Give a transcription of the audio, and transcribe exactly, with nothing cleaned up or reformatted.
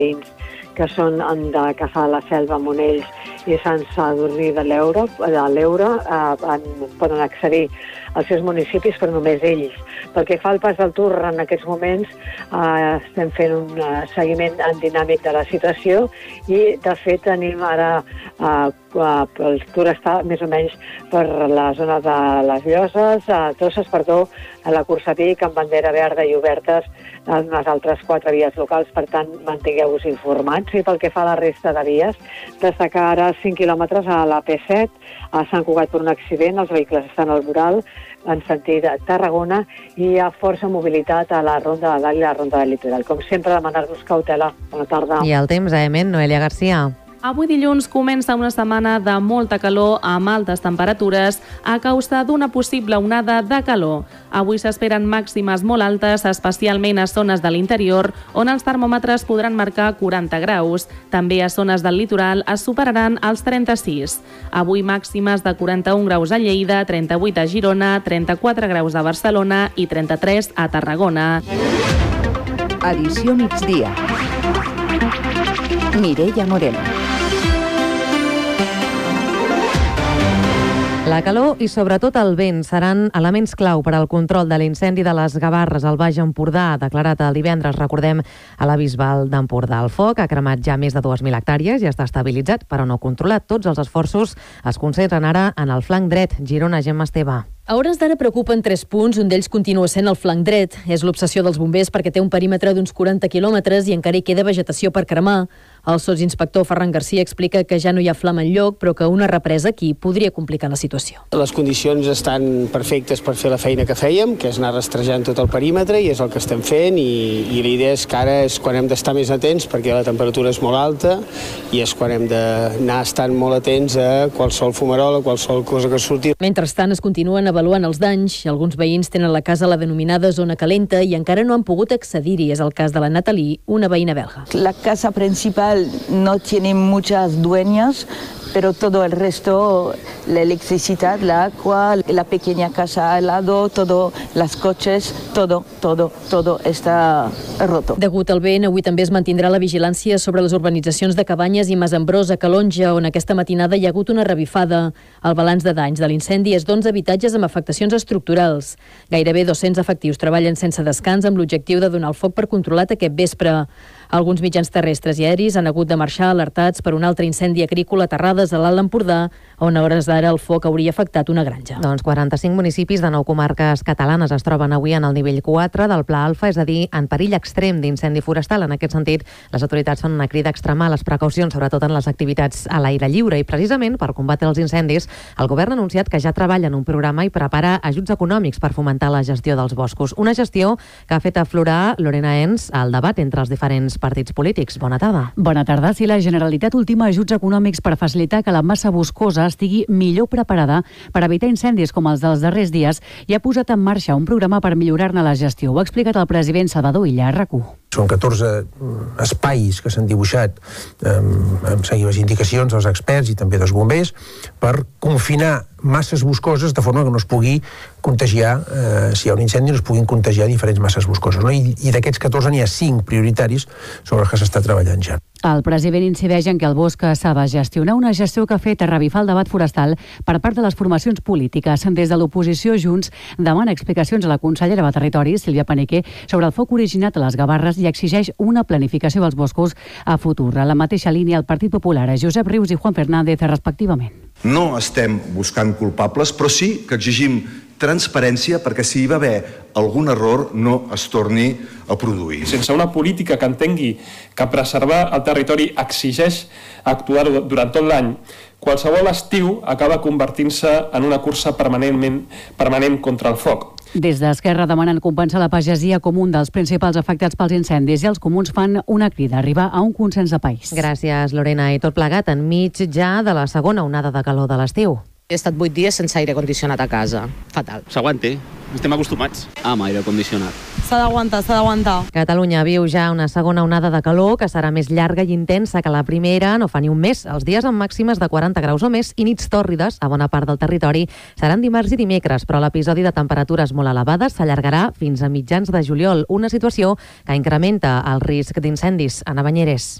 que són de Caçà de la Selva, Monells i Sant Sadurní de l'Eure, de l'Eure eh, poden accedir als seus municipis, però només ells. Pel que fa al pas del Tour, en aquests moments eh, estem fent un uh, seguiment en dinàmic de la situació i, de fet, tenim ara eh, el Tour està més o menys per la zona de les Lloses, a Tosses, perdó, a la Cursa Vic, amb bandera verda i obertes en unes altres quatre vies locals, per tant, mantingueu-vos informats. I pel que fa a la resta de vies, destacar ara cinc quilòmetres a la P set, a Sant Cugat per un accident, els vehicles estan al voral, en sentit de Tarragona, i hi ha força mobilitat a la Ronda de Dalt i la Ronda del Litoral. Com sempre, demanar-vos cautela. Bona tarda. I el temps, a Emen, Noelia Garcia. Avui dilluns comença una setmana de molta calor amb altes temperatures a causa d'una possible onada de calor. Avui s'esperen màximes molt altes, especialment a zones de l'interior, on els termòmetres podran marcar quaranta graus. També a zones del litoral es superaran els trenta-sis. Avui màximes de quaranta-un graus a Lleida, trenta-vuit a Girona, trenta-quatre graus a Barcelona i trenta-tres a Tarragona. Edició migdia. Mireia Moreno. La calor i sobretot el vent seran elements clau per al control de l'incendi de les Gavarres al Baix Empordà, declarat el divendres, recordem, a la Bisbal d'Empordà. El foc ha cremat ja més de dues mil hectàrees i està estabilitzat, però no controlat. Tots els esforços es concentren ara en el flanc dret. Girona, Gemma Esteve. A hores d'ara preocupen tres punts, un d'ells continua sent el flanc dret. És l'obsessió dels bombers perquè té un perímetre d'uns quaranta quilòmetres i encara hi queda vegetació per cremar. El sotsinspector Ferran Garcia explica que ja no hi ha flama enlloc, però que una represa aquí podria complicar la situació. Les condicions estan perfectes per fer la feina que fèiem, que és anar rastrejant tot el perímetre, i és el que estem fent, i, i la idea és que ara és quan hem d'estar més atents, perquè la temperatura és molt alta, i és quan hem d'anar estant molt atents a qualsevol fumarola, qualsevol cosa que surti. Mentrestant es continuen avaluant els danys. Alguns veïns tenen la casa a la denominada zona calenta i encara no han pogut accedir-hi. És el cas de la Natalie, una veïna belga. La casa principal no tiene muchas dueñas, pero todo el resto, la electricidad, la agua, la pequeña casa al lado, todo, los coches, todo, todo, todo está roto. Degut al vent, avui també es mantindrà la vigilància sobre les urbanitzacions de Cabanyes i Masambrós a Calonja, on aquesta matinada hi ha hagut una revifada. El balanç de danys de l'incendi és d'onze habitatges amb afectacions estructurals. Gairebé dos-cents efectius treballen sense descans amb l'objectiu de donar el foc per controlat aquest vespre. Alguns mitjans terrestres i aeris han hagut de marxar alertats per un altre incendi agrícola a Terrades, a l'Alt Empordà, on a hores d'ara el foc hauria afectat una granja. Doncs quaranta-cinc municipis de nou comarques catalanes es troben avui en el nivell quatre del Pla Alfa, és a dir, en perill extrem d'incendi forestal. En aquest sentit, les autoritats fan una crida a extremar les precaucions, sobretot en les activitats a l'aire lliure. I precisament per combatre els incendis, el govern ha anunciat que ja treballa en un programa i prepara ajuts econòmics per fomentar la gestió dels boscos. Una gestió que ha fet aflorar, Lorena Ens, al debat entre els diferents partits polítics. Bona tarda. Bona tarda. Si la Generalitat ultima ajuts econòmics per facilitar que la massa boscosa estigui millor preparada per evitar incendis com els dels darrers dies, i ha posat en marxa un programa per millorar-ne la gestió. Ho ha explicat el president Salvador Illa a RAC u. Són catorze espais que s'han dibuixat amb les indicacions dels experts i també dels bombers per confinar masses boscoses de forma que no es pugui contagiar, eh, si hi ha un incendi no es puguin contagiar diferents masses boscoses, no? I, i d'aquests catorze n'hi ha cinc prioritaris sobre els que s'està treballant ja. El president incideix en que el bosc s'ha de gestionar, una gestió que ha fet revifar el debat forestal per part de les formacions polítiques. Des de l'oposició, Junts demana explicacions a la consellera de Territori, Sílvia Paniquer, sobre el foc originat a les Gavarres i exigeix una planificació dels boscos a futur. A la mateixa línia, el Partit Popular, Josep Rius i Juan Fernández, respectivament. No estem buscant culpables, però sí que exigim transparència perquè si hi va haver algun error no es torni a produir. Sense una política que entengui que preservar el territori exigeix actuar durant tot l'any, qualsevol estiu acaba convertint-se en una cursa permanentment, permanent contra el foc. Des d'Esquerra demanen compensar la pagesia com un dels principals afectats pels incendis i els comuns fan una crida a arribar a un consens de país. Gràcies, Lorena. I tot plegat enmig ja de la segona onada de calor de l'estiu. He estat vuit dies sense aire condicionat a casa. Fatal. S'aguanti. estem acostumats amb aire condicionat. S'ha d'aguantar, s'ha d'aguantar. Catalunya viu ja una segona onada de calor que serà més llarga i intensa que la primera, no fa ni un mes. Els dies amb màximes de quaranta graus o més i nits tòrrides a bona part del territori seran dimarts i dimecres, però l'episodi de temperatures molt elevades s'allargarà fins a mitjans de juliol, una situació que incrementa el risc d'incendis. Anna Banyeres.